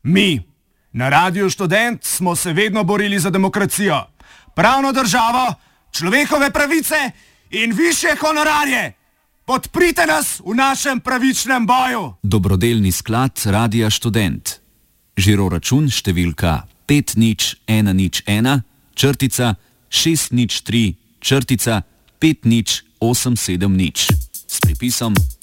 Mi, na Radiu Študent, smo se vedno borili za demokracijo, pravno državo, človekove pravice in višje honorarje. Podprite nas v našem pravičnem boju. Dobrodelni sklad Radia Študent. Žiroračun številka 5001 črtica 603 črtica 50870 s pripisom